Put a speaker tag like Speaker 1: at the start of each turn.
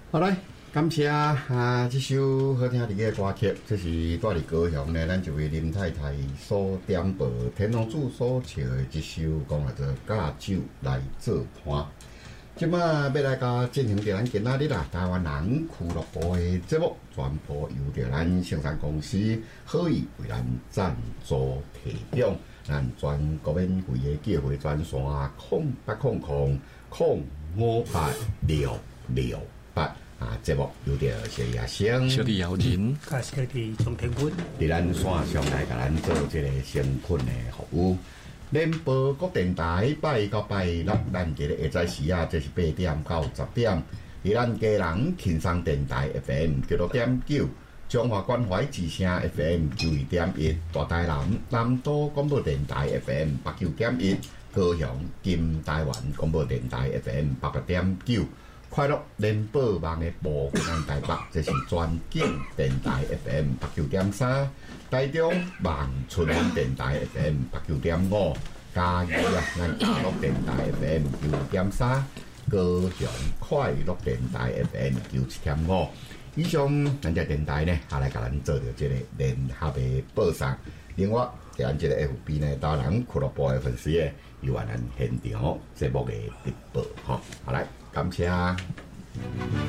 Speaker 1: 好来，感谢这首好听的歌曲，这是住伫高雄呢，咱一位林太太所点播天龙柱所唱的一首，讲叫做驾酒来做伴。即摆要来甲进行着咱今仔日台湾人俱乐部的节目，全部由着咱生产公司好意为咱赞助提供。咱全国免费的机会专线0800-058-668节目由着小叶生、
Speaker 2: 小弟姚人、
Speaker 3: 甲小弟钟天坤，
Speaker 1: 伫咱线上来甲咱做这个生困的服务。联播各电台拜一到拜六，咱这个下早时这是8点到10点。伫咱家人轻松电台 FM96.9，中华关怀之声 FM92.1，大台南都广播电台 FM89.1，高雄金台湾广播电台 FM86.9。快乐联播网的部分台北，这是全景电台 FM89.3，台中望春风电台 FM89.5，嘉义咱嘉乐电台 FM92.3，高雄快乐电台 FM97.5。以上咱这电台呢，来甲咱做着这个联合的播送。另外，咱这个 FB 呢，大人俱乐部的粉丝呢，由咱现场节目的直播，好来。感谢。